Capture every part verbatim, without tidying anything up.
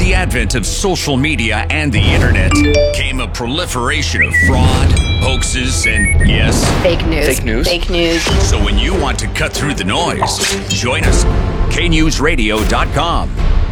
the advent of social media and the internet came a proliferation of fraud, hoaxes, and, yes, fake news. Fake news. Fake news. So when you want to cut through the noise, join us, K news radio dot com.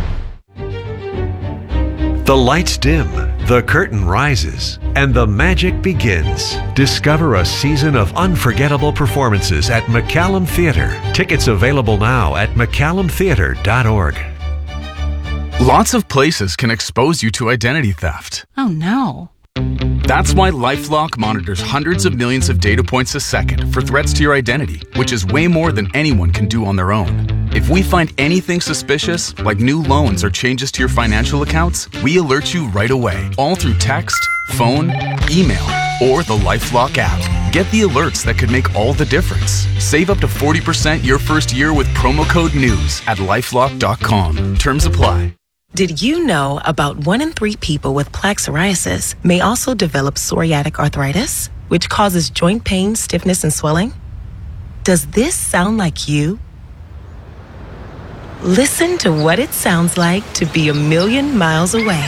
The lights dim, the curtain rises, and the magic begins. Discover a season of unforgettable performances at McCallum Theatre. Tickets available now at mccallum theatre dot org. Lots of places can expose you to identity theft. Oh no. That's why LifeLock monitors hundreds of millions of data points a second for threats to your identity, which is way more than anyone can do on their own. If we find anything suspicious, like new loans or changes to your financial accounts, we alert you right away, all through text, phone, email, or the LifeLock app. Get the alerts that could make all the difference. Save up to forty percent your first year with promo code NEWS at lifelock dot com. Terms apply. Did you know about one in three people with plaque psoriasis may also develop psoriatic arthritis, which causes joint pain, stiffness, and swelling? Does this sound like you? Listen to what it sounds like to be a million miles away.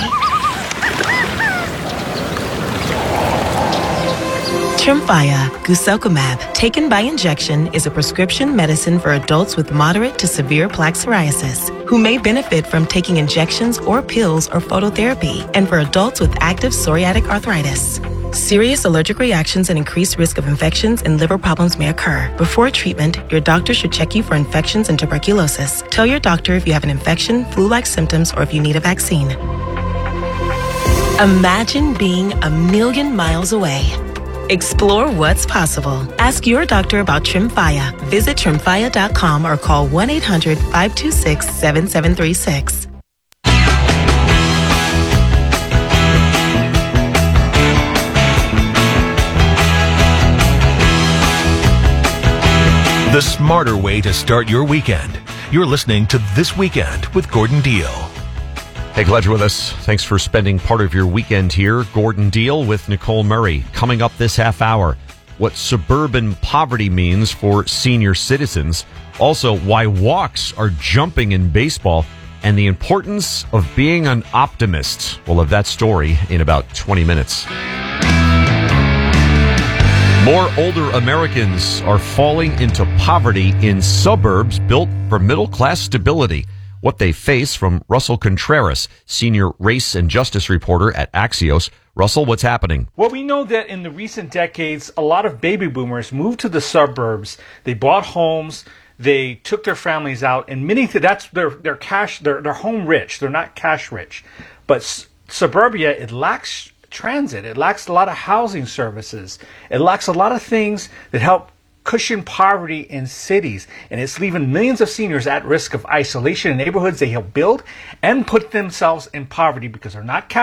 Tremfya guselkumab, taken by injection, is a prescription medicine for adults with moderate to severe plaque psoriasis who may benefit from taking injections or pills or phototherapy, and for adults with active psoriatic arthritis. Serious allergic reactions and increased risk of infections and liver problems may occur. Before treatment, your doctor should check you for infections and tuberculosis. Tell your doctor if you have an infection, flu-like symptoms, or if you need a vaccine. Imagine being a million miles away. Explore what's possible. Ask your doctor about Tremfya. Visit tremfya dot com or call one eight hundred five two six seven seven three six. The smarter way to start your weekend. You're listening to This Weekend with Gordon Deal. Hey, glad you're with us. Thanks for spending part of your weekend here. Gordon Deal with Nicole Murray. Coming up this half hour, what suburban poverty means for senior citizens. Also, why walks are jumping in baseball, and the importance of being an optimist. We'll have that story in about twenty minutes. More older Americans are falling into poverty in suburbs built for middle-class stability. What they face from Russell Contreras, senior race and justice reporter at Axios. Russell, what's happening? Well, we know that in the recent decades, a lot of baby boomers moved to the suburbs. They bought homes. They took their families out, and many that's they're they're cash they're they're home rich. They're not cash rich, but s- suburbia it lacks transit. It lacks a lot of housing services. It lacks a lot of things that help cushion poverty in cities, and it's leaving millions of seniors at risk of isolation in neighborhoods they help build and put themselves in poverty because they're not